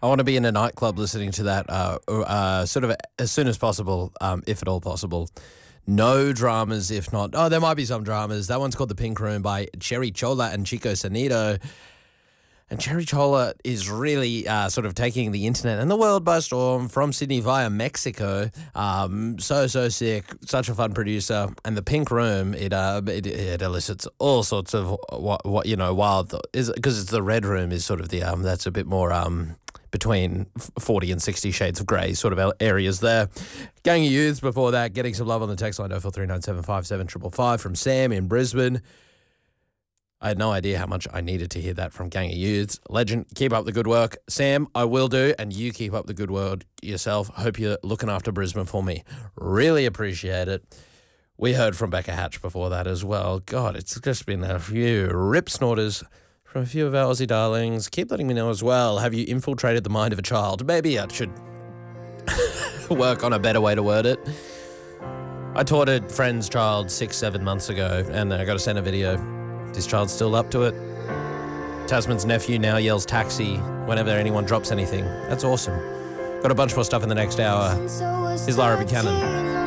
I want to be in a nightclub listening to that sort of as soon as possible, if at all possible. No dramas, if not. Oh, there might be some dramas. That one's called The Pink Room by Cherry Chola and Chico Sanido. And Cherry Chola is really sort of taking the internet and the world by storm from Sydney via Mexico. So sick. Such a fun producer. And The Pink Room, it elicits all sorts of what wild, because it's the Red Room is sort of the that's a bit more between 40 and 60 shades of grey sort of areas there. Gang of Youths before that, getting some love on the text line 0439757555 from Sam in Brisbane. I had no idea how much I needed to hear that from Gang of Youths. Legend, keep up the good work. Sam, I will do, and you keep up the good work yourself. Hope you're looking after Brisbane for me. Really appreciate it. We heard from Becca Hatch before that as well. God, it's just been a few rip snorters from a few of our Aussie darlings. Keep letting me know as well. Have you infiltrated the mind of a child? Maybe I should work on a better way to word it. I taught a friend's child 6-7 months ago, and I got to send a video. This child's still up to it. Tasman's nephew now yells taxi whenever anyone drops anything. That's awesome. Got a bunch more stuff in the next hour. Here's Lara Buchanan.